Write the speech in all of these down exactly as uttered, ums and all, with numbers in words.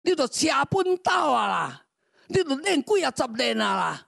你都车本斗啊啦，你都练几啊十年啊啦。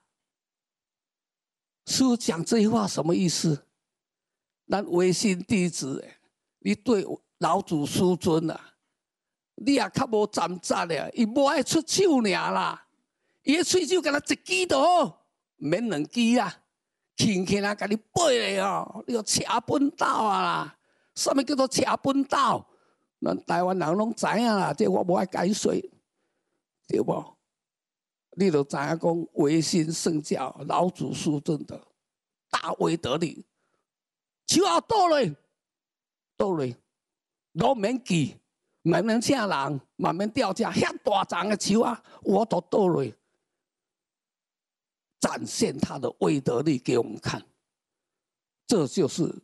师父讲这句话什么意思？咱唯心弟子，你对老祖师尊啊，你也较无沾杂咧，伊无爱出手尔啦，伊的喙手敢若一支就好，免两支啦，轻轻啊，甲你背咧哦，你个车本斗啊啦，什么叫做车本斗？咱台湾人拢知影啦，这我无爱解说，对无？你就知影讲唯心圣教老祖师尊的大威德力，手后倒落，倒落，拢免记，免免请人，慢慢吊架，遐大张的手啊，我都倒落，展现他的威德力给我们看。这就是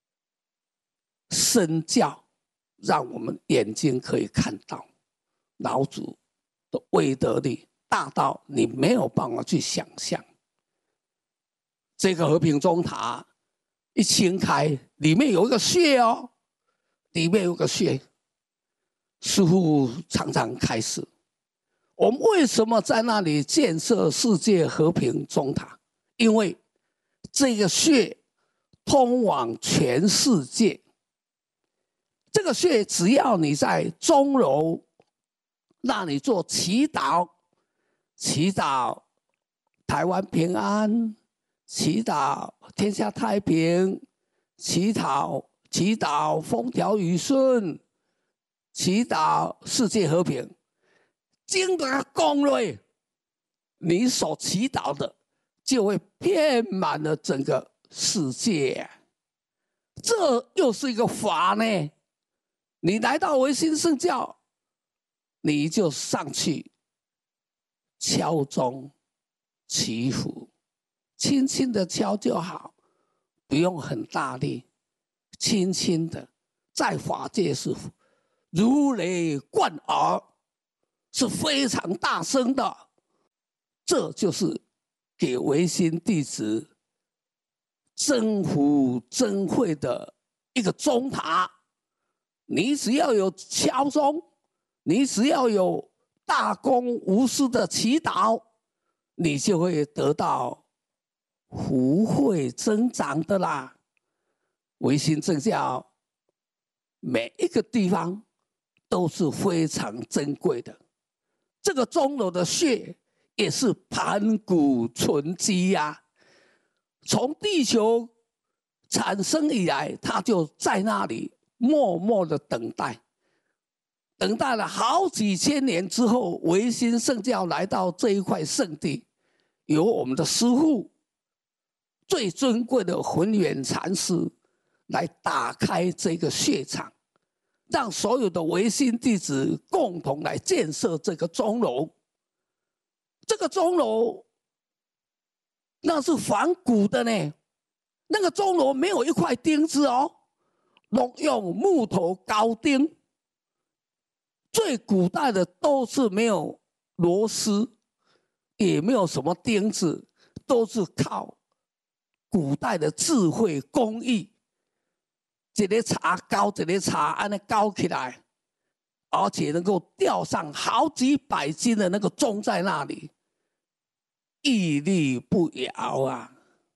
身教，让我们眼睛可以看到老祖的威德力大到你没有办法去想象。这个和平钟塔一掀开，里面有一个穴哦，里面有个穴。师父常常开始，我们为什么在那里建设世界和平钟塔？因为这个穴通往全世界。这个穴只要你在钟楼那里做祈祷，祈祷台湾平安，祈祷天下太平，祈祷祈祷风调雨顺，祈祷世界和平。经把它讲落，你所祈祷的就会遍满了整个世界。这又是一个法呢。你来到唯心圣教，你就上去敲钟祈福，轻轻的敲就好，不用很大力，轻轻的。在法界是如雷贯耳，是非常大声的。这就是给唯心弟子增福增慧的一个钟塔。你只要有敲钟，你只要有大公无私的祈祷，你就会得到福慧增长的啦。唯心正教每一个地方都是非常珍贵的。这个钟楼的穴也是盘古存基呀、啊，从地球产生以来，它就在那里默默的等待，等待了好几千年之后，唯心圣教来到这一块圣地，由我们的师父最尊贵的弘远禅师来打开这个穴场，让所有的唯心弟子共同来建设这个钟楼。这个钟楼那是仿古的呢，那个钟楼没有一块钉子哦，都用木头高钉。最古代的都是没有螺丝，也没有什么钉子，都是靠古代的智慧工艺，一个茶高，一个茶安尼高起来，而且能够吊上好几百斤的那个钟在那里，屹立不摇啊！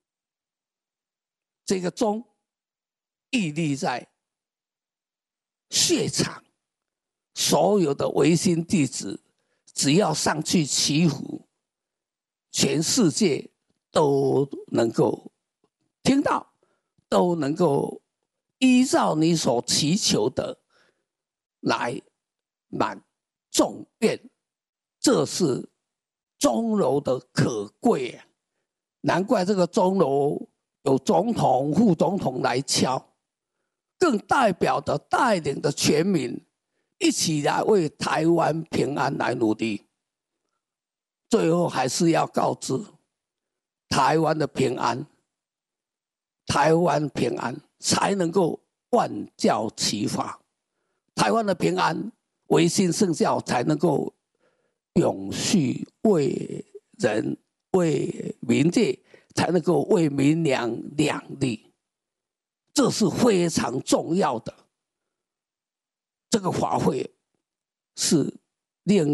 这个钟屹立在穴场，所有的唯心弟子只要上去祈福，全世界都能够听到，都能够依照你所祈求的来满众愿。这是钟楼的可贵啊！难怪这个钟楼有总统、副总统来敲，更代表的带领的全民一起来为台湾平安来努力。最后还是要告知台湾的平安，台湾平安才能够万教齐发，台湾的平安，唯心圣教才能够永续为人为民界，才能够为民良两利，这是非常重要的。这个法会是令